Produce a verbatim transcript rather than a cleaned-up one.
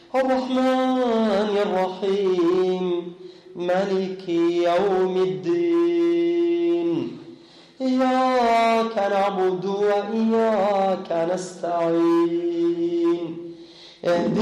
الرحمن الرحيم مالك يوم الدين إياك نعبد وإياك نستعين